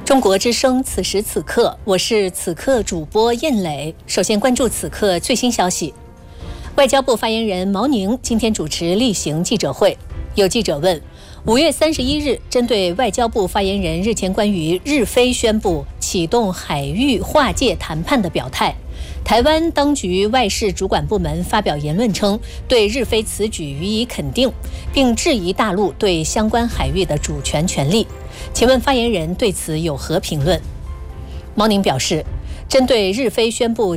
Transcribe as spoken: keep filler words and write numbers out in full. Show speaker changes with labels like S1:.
S1: 中国之声，此时此刻，我是此刻主播燕磊。首先关注此刻最新消息。外交部发言人毛宁今天主持例行记者会，有记者问：五月三十一日，针对外交部发言人日前关于日菲宣布启动海域划界谈判的表态，台湾当局外事主管部门发表言论称，对日菲此举予以肯定，并质疑大陆对相关海域的主权权利。请问发言人对此有何评论？毛宁表示，针对日菲宣布